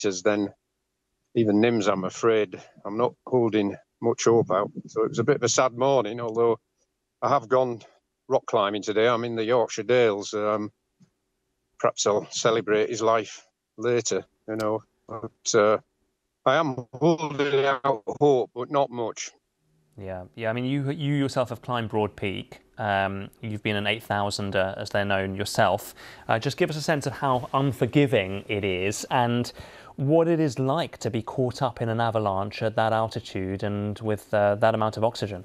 meters, then even Nims, I'm afraid, I'm not holding much hope out. So it was a bit of a sad morning, although I have gone rock climbing today. I'm in the Yorkshire Dales. Perhaps I'll celebrate his life later, you know. But I am holding out hope, but not much. Yeah, yeah. I mean, you yourself have climbed Broad Peak. You've been an 8,000er, as they're known yourself. Just give us a sense of how unforgiving it is and what it is like to be caught up in an avalanche at that altitude and with that amount of oxygen.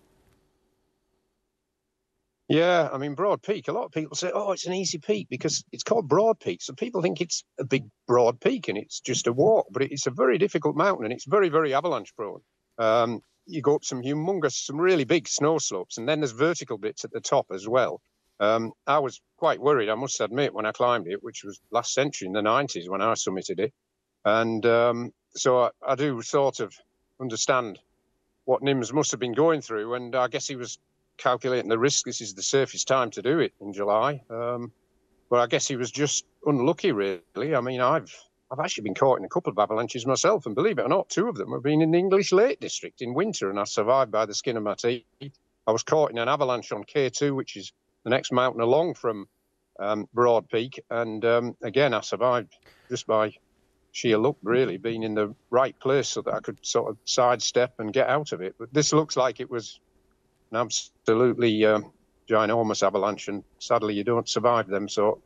Yeah, I mean, Broad Peak, a lot of people say, oh, it's an easy peak because it's called Broad Peak. So people think it's a big, broad peak and it's just a walk, but it's a very difficult mountain and it's very, very avalanche prone. You go up some really big snow slopes, and then there's vertical bits at the top as well. I was quite worried, I must admit, when I climbed it, which was last century in the 90s when I summited it. And so I do sort of understand what Nims must have been going through. And I guess he was calculating the risk. This is the safest time to do it in July. But I guess he was just unlucky, really. I mean, I've actually been caught in a couple of avalanches myself, and believe it or not, two of them have been in the English Lake District in winter, and I survived by the skin of my teeth. I was caught in an avalanche on K2, which is the next mountain along from Broad Peak, and again, I survived just by sheer luck, really, being in the right place so that I could sort of sidestep and get out of it. But this looks like it was an absolutely ginormous avalanche, and sadly, you don't survive them. So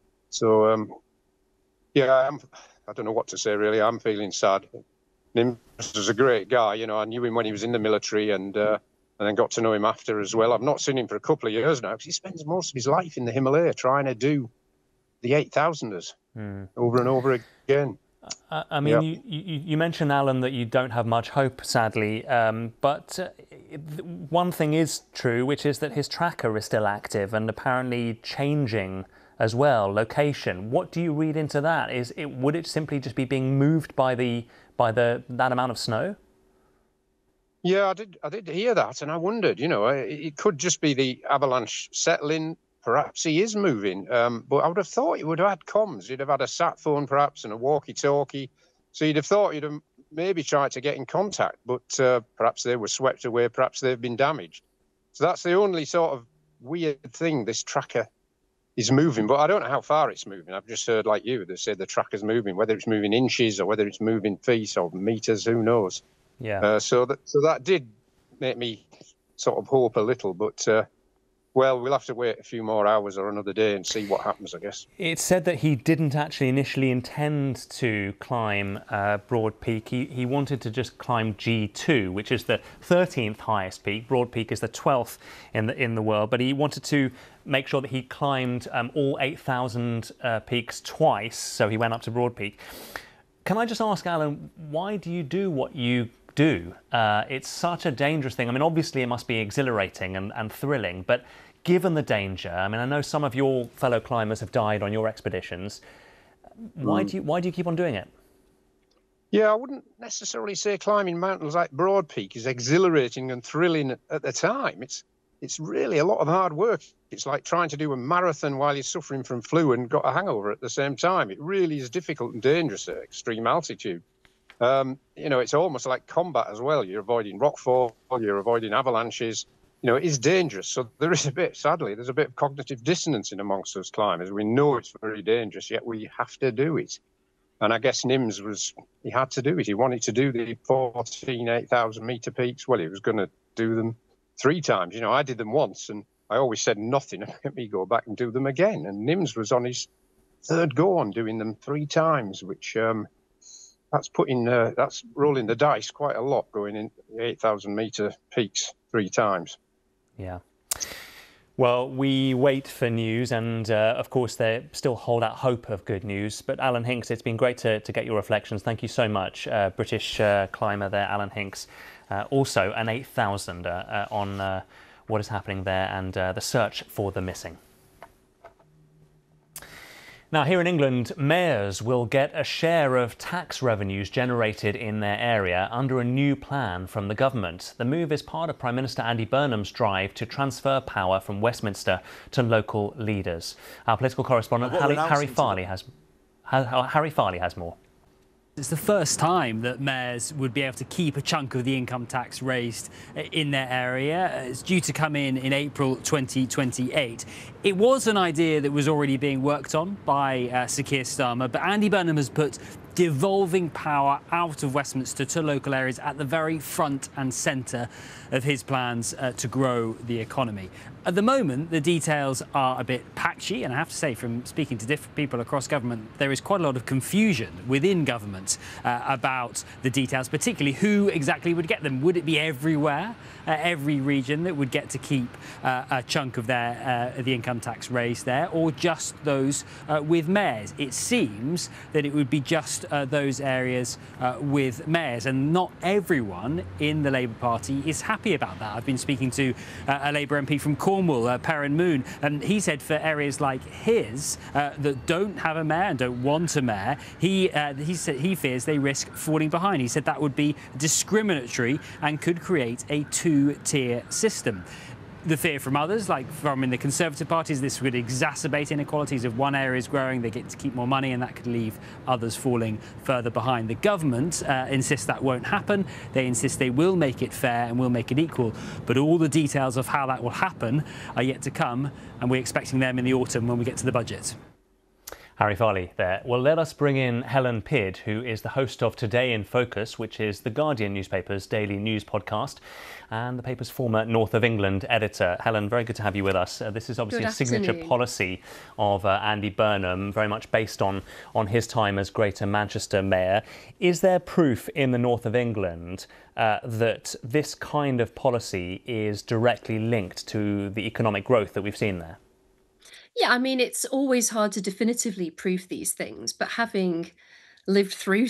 yeah, I don't know what to say, really. I'm feeling sad. Nims was a great guy, you know. I knew him when he was in the military, and then got to know him after as well. I've not seen him for a couple of years now because he spends most of his life in the Himalaya trying to do the 8,000ers over and over again. I mean, yep. You mentioned, Alan, that you don't have much hope, sadly, but one thing is true, which is that his tracker is still active and apparently changing as well, location. What do you read into that? Would it simply just be being moved by that amount of snow? Yeah, I did hear that, and I wondered, you know, it could just be the avalanche settling. Perhaps he is moving, but I would have thought he would have had comms. He'd have had a sat phone, perhaps, and a walkie-talkie. So you'd have thought he'd have maybe tried to get in contact, but perhaps they were swept away. Perhaps they've been damaged. So that's the only sort of weird thing. This tracker is moving, but I don't know how far it's moving. I've just heard, like you, they said the tracker's moving. Whether it's moving inches or whether it's moving feet or meters, who knows? Yeah. So that did make me sort of hope a little, but. Well, we'll have to wait a few more hours or another day and see what happens, I guess. It's said that he didn't actually initially intend to climb Broad Peak. He wanted to just climb G2, which is the 13th highest peak. Broad Peak is the 12th in the world, but he wanted to make sure that he climbed all 8,000 peaks twice, so he went up to Broad Peak. Can I just ask, Alan, why do you do what you do? It's such a dangerous thing. I mean, obviously it must be exhilarating and thrilling, but given the danger, I mean, I know some of your fellow climbers have died on your expeditions. Why do you keep on doing it? Yeah, I wouldn't necessarily say climbing mountains like Broad Peak is exhilarating and thrilling at the time. It's really a lot of hard work. It's like trying to do a marathon while you're suffering from flu and got a hangover at the same time. It really is difficult and dangerous at extreme altitude. You know, it's almost like combat as well. You're avoiding rockfall, you're avoiding avalanches. You know, it is dangerous. So there is sadly, there's a bit of cognitive dissonance in amongst us climbers. We know it's very dangerous, yet we have to do it. And I guess Nims he had to do it. He wanted to do the 8,000 meter peaks. Well, he was going to do them 3 times. You know, I did them once and I always said nothing about me go back and do them again. And Nims was on his 3rd go on doing them 3 times, which, that's rolling the dice quite a lot, going in the 8,000 meter peaks 3 times. Yeah. Well, we wait for news, and of course they still hold out hope of good news. But Alan Hinks, it's been great to get your reflections. Thank you so much. British climber there, Alan Hinks, also an 8,000er on what is happening there and the search for the missing. Now, here in England, mayors will get a share of tax revenues generated in their area under a new plan from the government. The move is part of Prime Minister Andy Burnham's drive to transfer power from Westminster to local leaders. Our political correspondent Harry Farley has more. It's the first time that mayors would be able to keep a chunk of the income tax raised in their area. It's due to come in April 2028. It was an idea that was already being worked on by Sir Keir Starmer, but Andy Burnham has put devolving power out of Westminster to local areas at the very front and centre of his plans to grow the economy. At the moment, the details are a bit patchy, and I have to say, from speaking to different people across government, there is quite a lot of confusion within government about the details, particularly who exactly would get them. Would it be everywhere, every region that would get to keep a chunk of their the income tax raised there, or just those with mayors? It seems that it would be just those areas with mayors, and not everyone in the Labour Party is happy about that. I've been speaking to a Labour MP from Cornwall, Perrin Moon, and he said for areas like his that don't have a mayor and don't want a mayor, he said he fears they risk falling behind. He said that would be discriminatory and could create a two-tier system. The fear from others, like from in the Conservative parties, this would exacerbate inequalities. If one area is growing, they get to keep more money, and that could leave others falling further behind. The government insists that won't happen. They insist they will make it fair and will make it equal. But all the details of how that will happen are yet to come, and we're expecting them in the autumn when we get to the budget. Harry Farley there. Well, let us bring in Helen Pidd, who is the host of Today in Focus, which is the Guardian newspaper's daily news podcast, and the paper's former North of England editor. Helen, very good to have you with us. This is obviously a signature policy of Andy Burnham, very much based on his time as Greater Manchester Mayor. Is there proof in the North of England that this kind of policy is directly linked to the economic growth that we've seen there? Yeah, I mean, it's always hard to definitively prove these things, but having lived through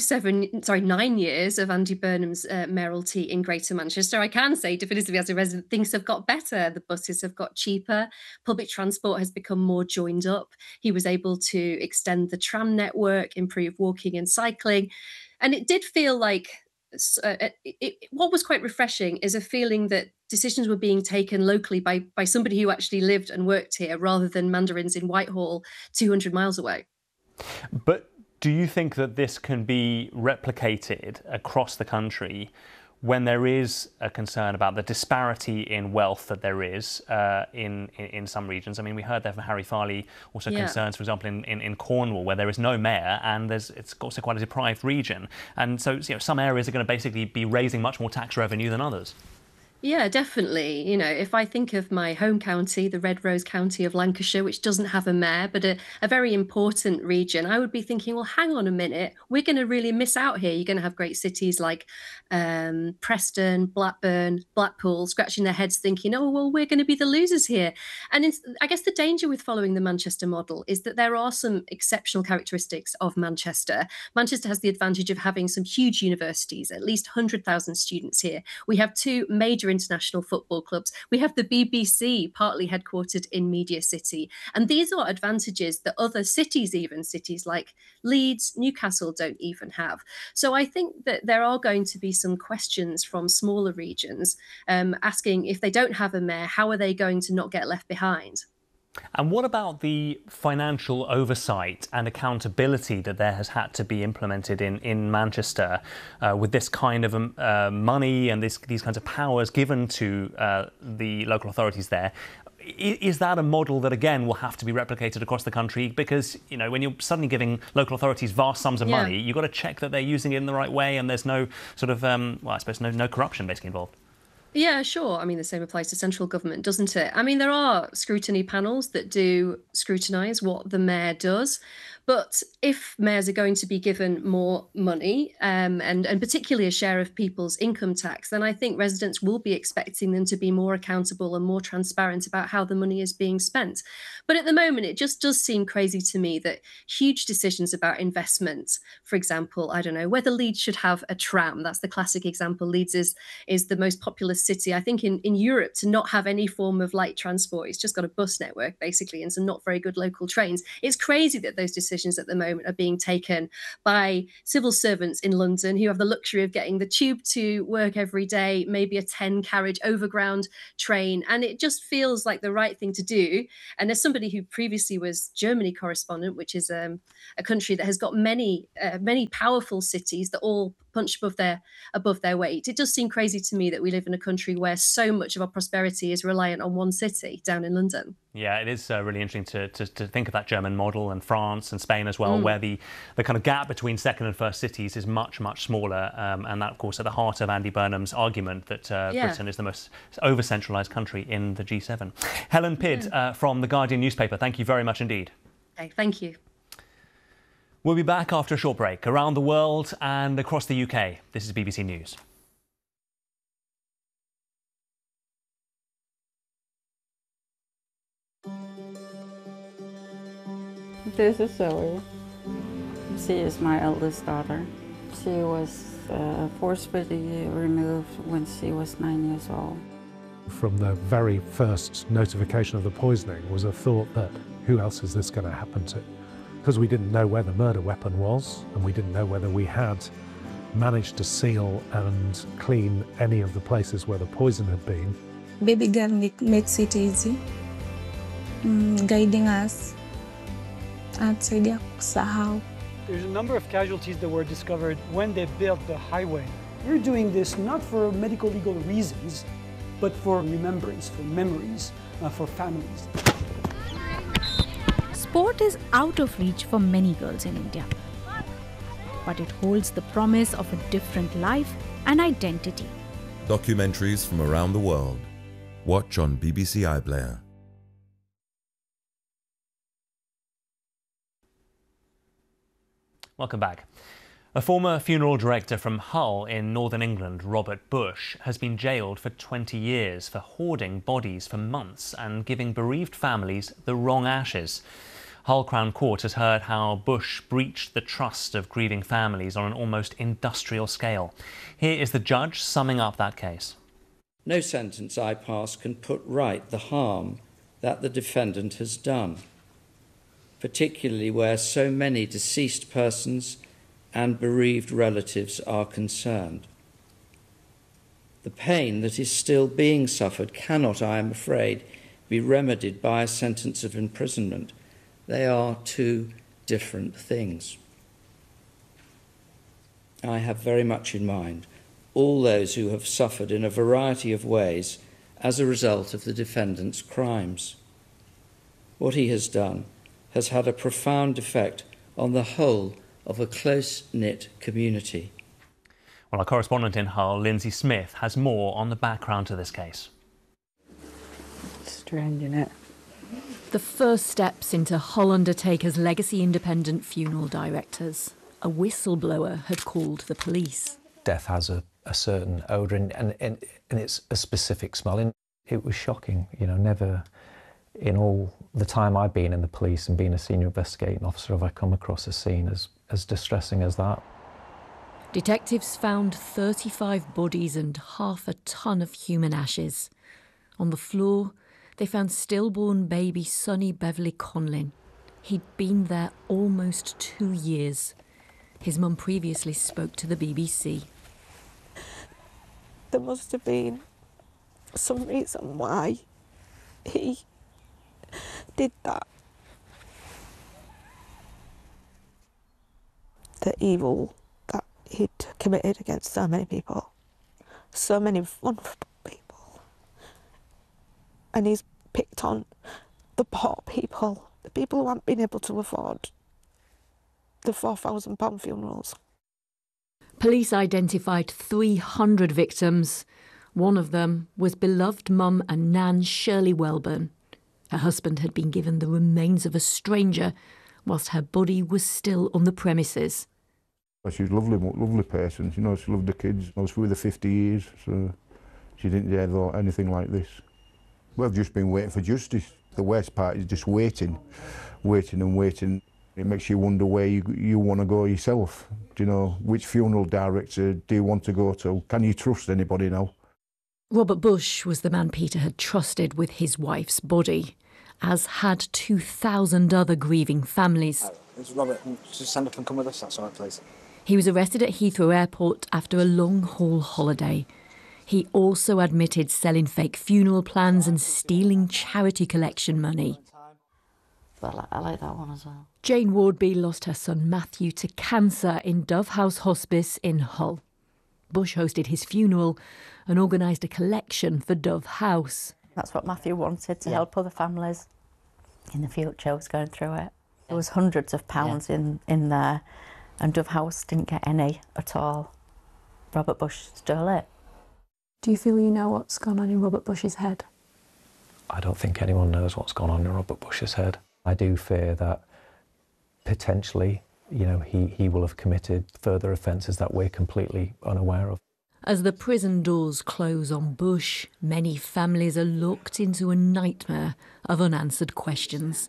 9 years of Andy Burnham's mayoralty in Greater Manchester, I can say definitively as a resident, things have got better. The buses have got cheaper. Public transport has become more joined up. He was able to extend the tram network, improve walking and cycling. And it did feel like what was quite refreshing is a feeling that decisions were being taken locally by somebody who actually lived and worked here rather than mandarins in Whitehall 200 miles away. But do you think that this can be replicated across the country when there is a concern about the disparity in wealth that there is in some regions? I mean, we heard there from Harry Farley also concerns, for example, in Cornwall, where there is no mayor and it's also quite a deprived region. And so, some areas are going to basically be raising much more tax revenue than others. Yeah, definitely. If I think of my home county, the Red Rose County of Lancashire, which doesn't have a mayor, but a very important region, I would be thinking, well, hang on a minute, we're going to really miss out here. You're going to have great cities like Preston, Blackburn, Blackpool, scratching their heads thinking, oh, well, we're going to be the losers here. And I guess the danger with following the Manchester model is that there are some exceptional characteristics of Manchester. Manchester has the advantage of having some huge universities, at least 100,000 students here. We have two major international football clubs. We have the BBC, partly headquartered in Media City. And these are advantages that other cities, even cities like Leeds, Newcastle, don't even have. So I think that there are going to be some questions from smaller regions asking, if they don't have a mayor, how are they going to not get left behind? And what about the financial oversight and accountability that there has had to be implemented in Manchester with this kind of money and these kinds of powers given to the local authorities there? Is that a model that, again, will have to be replicated across the country? Because, when you're suddenly giving local authorities vast sums of money, you've got to check that they're using it in the right way and there's no sort of, no corruption basically involved. Yeah, sure. I mean, the same applies to central government, doesn't it? I mean, there are scrutiny panels that do scrutinise what the mayor does. But if mayors are going to be given more money and particularly a share of people's income tax, then I think residents will be expecting them to be more accountable and more transparent about how the money is being spent. But at the moment, it just does seem crazy to me that huge decisions about investment, for example, I don't know, whether Leeds should have a tram. That's the classic example. Leeds is the most populous city, I think, in Europe to not have any form of light transport. It's just got a bus network, basically, and some not very good local trains. It's crazy that those decisions decisions at the moment are being taken by civil servants in London who have the luxury of getting the tube to work every day, maybe a 10-carriage overground train. And it just feels like the right thing to do. And as somebody who previously was Germany correspondent, which is a country that has got many powerful cities that all punch above their weight, it does seem crazy to me that we live in a country where so much of our prosperity is reliant on one city down in London. Yeah, it is really interesting to think of that German model, and France and Spain as well, where the kind of gap between second and first cities is much, much smaller. And that, of course, at the heart of Andy Burnham's argument that Britain is the most over-centralised country in the G7. Helen Pidd from The Guardian newspaper, thank you very much indeed. Okay, thank you. We'll be back after a short break. Around the world and across the UK, this is BBC News. This is Zoe. She is my eldest daughter. She was forcibly removed when she was 9 years old. From the very first notification of the poisoning was a thought that who else is this going to happen to? Because we didn't know where the murder weapon was, and we didn't know whether we had managed to seal and clean any of the places where the poison had been. Baby girl makes it easy, guiding us. There's a number of casualties that were discovered when they built the highway. We're doing this not for medical legal reasons, but for remembrance, for memories, for families. Sport is out of reach for many girls in India, but it holds the promise of a different life and identity. Documentaries from around the world. Watch on BBC iPlayer. Welcome back. A former funeral director from Hull in northern England, Robert Bush, has been jailed for 20 years for hoarding bodies for months and giving bereaved families the wrong ashes. Hull Crown Court has heard how Bush breached the trust of grieving families on an almost industrial scale. Here is the judge summing up that case. No sentence I pass can put right the harm that the defendant has done, particularly where so many deceased persons and bereaved relatives are concerned. The pain that is still being suffered cannot, I am afraid, be remedied by a sentence of imprisonment. They are two different things. I have very much in mind all those who have suffered in a variety of ways as a result of the defendant's crimes. What he has done has had a profound effect on the whole of a close-knit community. Well, our correspondent in Hull, Lindsay Smith, has more on the background to this case. Strange, isn't it? The first steps into Hull Undertakers' legacy independent funeral directors. A whistleblower had called the police. Death has a certain odour and it's a specific smell. And it was shocking, you know, never in all the time I've been in the police and being a senior investigating officer have I come across a scene as distressing as that. Detectives found 35 bodies and half a ton of human ashes. On the floor, they found stillborn baby Sonny Beverly Conlin. He'd been there almost 2 years. His mum previously spoke to the BBC. There must have been some reason why he did that. The evil that he'd committed against so many people, so many wonderful people. And he's picked on the poor people, the people who haven't been able to afford the £4,000 funerals. Police identified 300 victims. One of them was beloved mum and nan Shirley Welburn. Her husband had been given the remains of a stranger whilst her body was still on the premises. She was a lovely person, you know, she loved the kids. I was with her 50 years, so she didn't dare anything like this. We've just been waiting for justice. The worst part is just waiting and waiting. It makes you wonder where you want to go yourself. Do you know, which funeral director do you want to go to? Can you trust anybody now? Robert Bush was the man Peter had trusted with his wife's body, as had 2,000 other grieving families. It's Robert, just stand up and come with us, that's all right, please. He was arrested at Heathrow Airport after a long-haul holiday. He also admitted selling fake funeral plans and stealing charity collection money. I like that one as well. Jane Wardby lost her son Matthew to cancer in Dove House Hospice in Hull. Bush hosted his funeral and organised a collection for Dove House. That's what Matthew wanted, to help other families in the future who was going through it. There was hundreds of pounds in there, and Dove House didn't get any at all. Robert Bush stole it. Do you feel you know what's gone on in Robert Bush's head? I don't think anyone knows what's gone on in Robert Bush's head. I do fear that potentially, he will have committed further offences that we're completely unaware of. As the prison doors close on Bush, many families are locked into a nightmare of unanswered questions.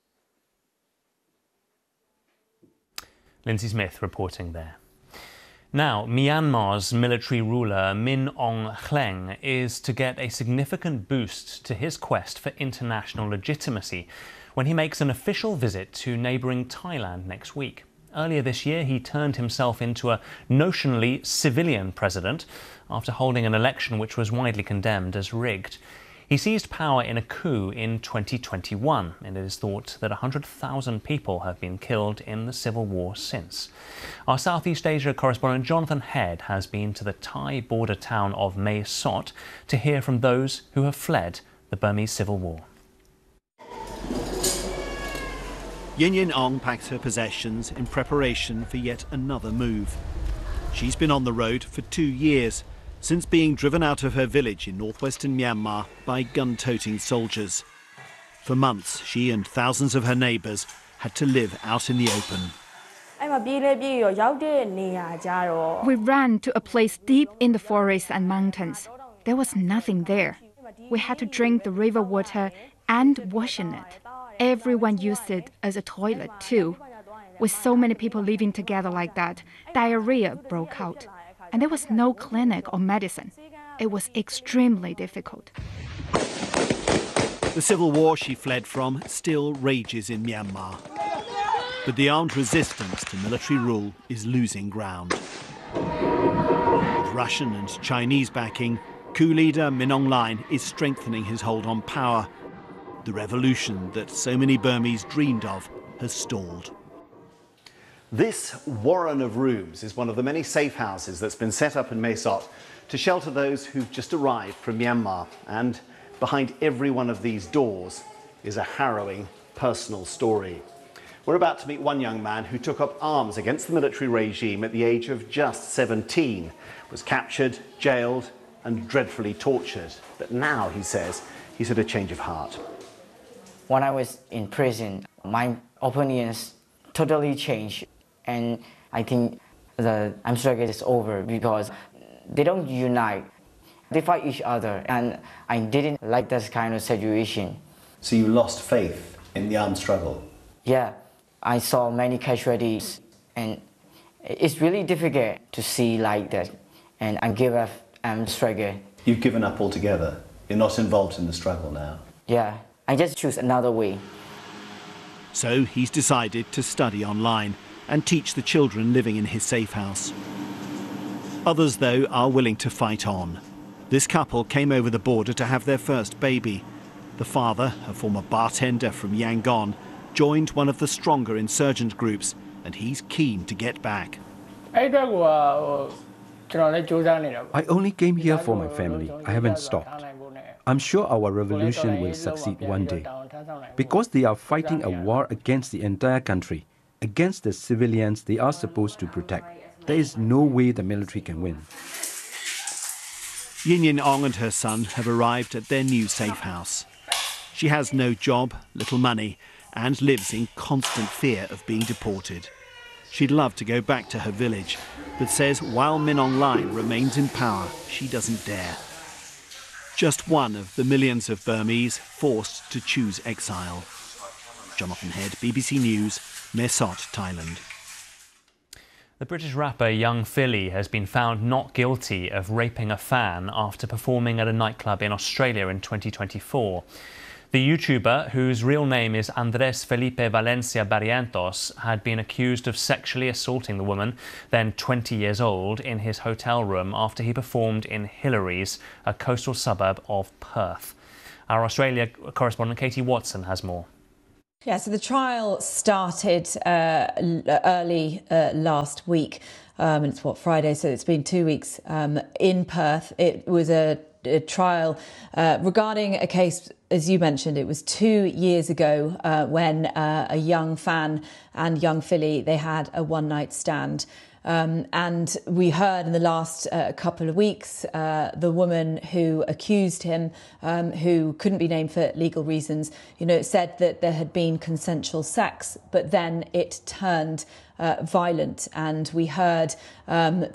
Lindsay Smith reporting there. Now, Myanmar's military ruler Min Aung Hlaing is to get a significant boost to his quest for international legitimacy when he makes an official visit to neighbouring Thailand next week. Earlier this year, he turned himself into a notionally civilian president after holding an election which was widely condemned as rigged. He seized power in a coup in 2021, and it is thought that 100,000 people have been killed in the civil war since. Our Southeast Asia correspondent Jonathan Head has been to the Thai border town of Mae Sot to hear from those who have fled the Burmese civil war. Yin Aung packs her possessions in preparation for yet another move. She's been on the road for 2 years, since being driven out of her village in northwestern Myanmar by gun-toting soldiers. For months, she and thousands of her neighbours had to live out in the open. We ran to a place deep in the forest and mountains. There was nothing there. We had to drink the river water and wash in it. Everyone used it as a toilet too. With so many people living together like that, diarrhea broke out. And there was no clinic or medicine. It was extremely difficult. The civil war she fled from still rages in Myanmar. But the armed resistance to military rule is losing ground. With Russian and Chinese backing, coup leader Min Aung Hlaing is strengthening his hold on power. The revolution that so many Burmese dreamed of has stalled. This warren of rooms is one of the many safe houses that's been set up in Mae Sot to shelter those who've just arrived from Myanmar. And behind every one of these doors is a harrowing personal story. We're about to meet one young man who took up arms against the military regime at the age of just 17, was captured, jailed and dreadfully tortured. But now, he says, he's had a change of heart. When I was in prison, my opinions totally changed. And I think the armed struggle is over because they don't unite. They fight each other, and I didn't like this kind of situation. So you lost faith in the armed struggle? Yeah, I saw many casualties, and it's really difficult to see like that. And I give up armed struggle. You've given up altogether? You're not involved in the struggle now? Yeah, I just choose another way. So he's decided to study online and teach the children living in his safe house. Others, though, are willing to fight on. This couple came over the border to have their first baby. The father, a former bartender from Yangon, joined one of the stronger insurgent groups, and he's keen to get back. I only came here for my family. I haven't stopped. I'm sure our revolution will succeed one day. Because they are fighting a war against the entire country, against the civilians they are supposed to protect. There is no way the military can win. Yin Aung and her son have arrived at their new safe house. She has no job, little money, and lives in constant fear of being deported. She'd love to go back to her village, but says while Min Aung Hlaing remains in power, she doesn't dare. Just one of the millions of Burmese forced to choose exile. Jonathan Head, BBC News, Mae Sot, Thailand. The British rapper Young Philly has been found not guilty of raping a fan after performing at a nightclub in Australia in 2024. The YouTuber, whose real name is Andres Felipe Valencia Barrientos, had been accused of sexually assaulting the woman, then 20 years old, in his hotel room after he performed in Hillary's, a coastal suburb of Perth. Our Australia correspondent Katie Watson has more. Yeah, so the trial started early last week, and it's Friday, so it's been 2 weeks in Perth. It was a trial regarding a case, as you mentioned. It was 2 years ago when a young fan and young filly, they had a one-night stand. And we heard in the last couple of weeks the woman who accused him, who couldn't be named for legal reasons, said that there had been consensual sex, but then it turned violent, and we heard her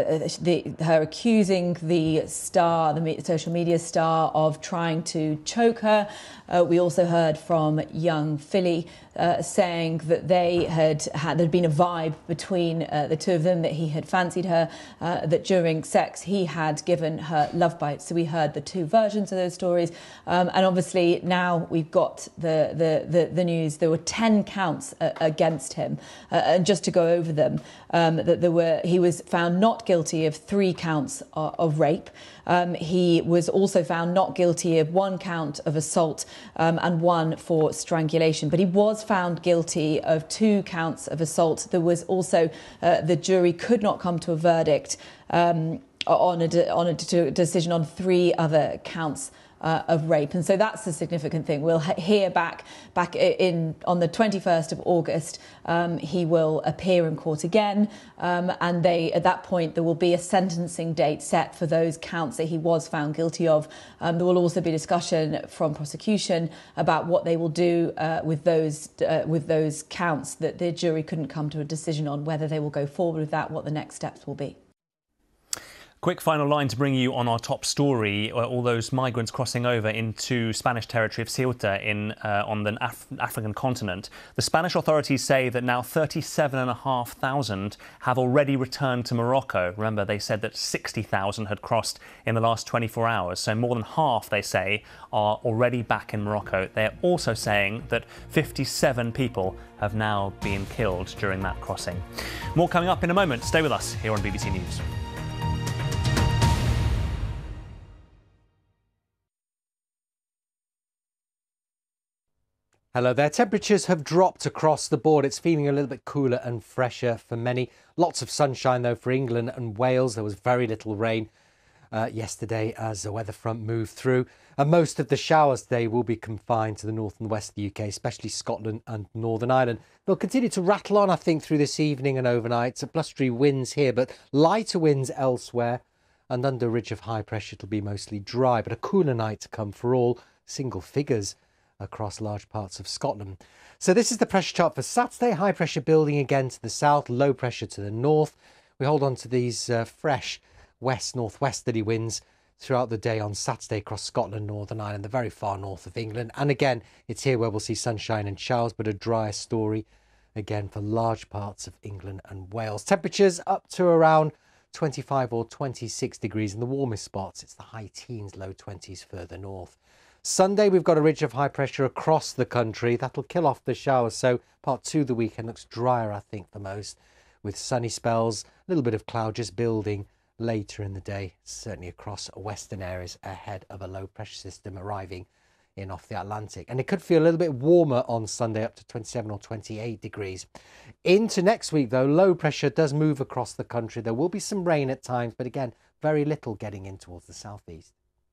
accusing the star, the social media star, of trying to choke her. We also heard from young filly saying that there'd been a vibe between the two of them, that he had fancied her, that during sex he had given her love bites. So we heard the two versions of those stories, and obviously now we've got the news. There were 10 counts against him, and just to go over them, that he was found not guilty of 3 counts of rape. He was also found not guilty of 1 count of assault and 1 for strangulation, but he was found guilty of 2 counts of assault. There was also the jury could not come to a verdict on a decision on 3 other counts of rape, and so that's a significant thing. We'll hear back on the 21st of August. He will appear in court again, and at that point there will be a sentencing date set for those counts that he was found guilty of. There will also be discussion from prosecution about what they will do with those counts that the jury couldn't come to a decision on, whether they will go forward with that, what the next steps will be. Quick final line to bring you on our top story, all those migrants crossing over into Spanish territory of Ceuta on the African continent. The Spanish authorities say that now 37,500 have already returned to Morocco. Remember, they said that 60,000 had crossed in the last 24 hours. So more than half, they say, are already back in Morocco. They're also saying that 57 people have now been killed during that crossing. More coming up in a moment. Stay with us here on BBC News. Hello there. Temperatures have dropped across the board. It's feeling a little bit cooler and fresher for many. Lots of sunshine, though, for England and Wales. There was very little rain yesterday as the weather front moved through. And most of the showers today will be confined to the north and west of the UK, especially Scotland and Northern Ireland. They'll continue to rattle on, I think, through this evening and overnight. So blustery winds here, but lighter winds elsewhere. And under a ridge of high pressure, it'll be mostly dry, but a cooler night to come for all. Single figures across large parts of Scotland. So this is the pressure chart for Saturday. High pressure building again to the south, low pressure to the north. We hold on to these fresh west-northwesterly winds throughout the day on Saturday across Scotland, Northern Ireland, the very far north of England. And again, it's here where we'll see sunshine and showers, but a drier story again for large parts of England and Wales. Temperatures up to around 25 or 26 degrees in the warmest spots. It's the high teens, low 20s further north. Sunday, we've got a ridge of high pressure across the country. That'll kill off the showers. So part 2 of the weekend looks drier, I think, for most, with sunny spells, a little bit of cloud just building later in the day, certainly across western areas ahead of a low pressure system arriving in off the Atlantic. And it could feel a little bit warmer on Sunday, up to 27 or 28 degrees. Into next week, though, low pressure does move across the country. There will be some rain at times, but again, very little getting in towards the southeast.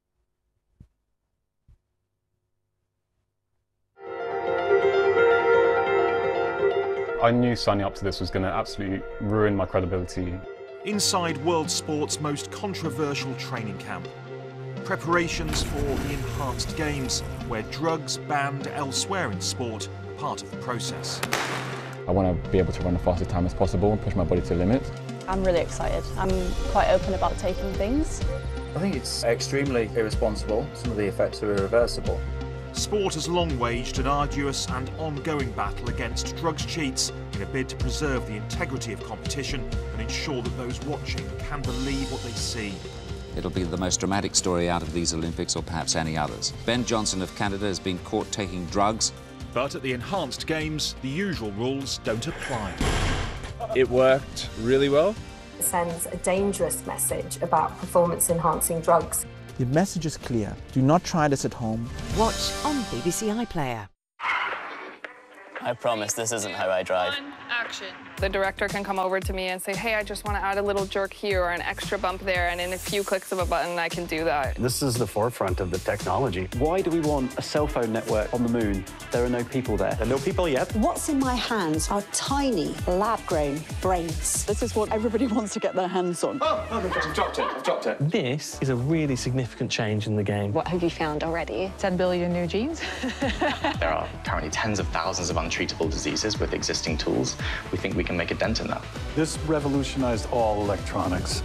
I knew signing up to this was going to absolutely ruin my credibility. Inside world sport's most controversial training camp. Preparations for the enhanced games, where drugs banned elsewhere in sport are part of the process. I want to be able to run the fastest time as possible and push my body to the limit. I'm really excited. I'm quite open about taking things. I think it's extremely irresponsible. Some of the effects are irreversible. Sport has long waged an arduous and ongoing battle against drugs cheats in a bid to preserve the integrity of competition and ensure that those watching can believe what they see. It'll be the most dramatic story out of these Olympics or perhaps any others. Ben Johnson of Canada has been caught taking drugs. But at the enhanced games, the usual rules don't apply. It worked really well. It sends a dangerous message about performance-enhancing drugs. The message is clear. Do not try this at home. Watch on BBC iPlayer. I promise this isn't how I drive. Action. The director can come over to me and say, hey, I just want to add a little jerk here or an extra bump there, and in a few clicks of a button, I can do that. This is the forefront of the technology. Why do we want a cell phone network on the moon? There are no people there. There are no people yet. What's in my hands are tiny, lab-grown brains. This is what everybody wants to get their hands on. Oh, I've dropped it. This is a really significant change in the game. What have you found already? 10 billion new genes. There are currently tens of thousands of untreatable diseases with existing tools. We think we can make a dent in that. This revolutionized all electronics.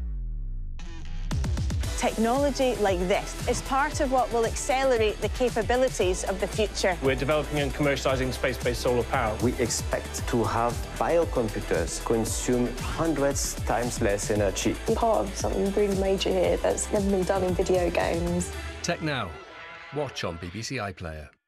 Technology like this is part of what will accelerate the capabilities of the future. We're developing and commercializing space-based solar power. We expect to have biocomputers consume hundreds times less energy. We're part of something really major here that's never been done in video games. Tech Now. Watch on BBC iPlayer.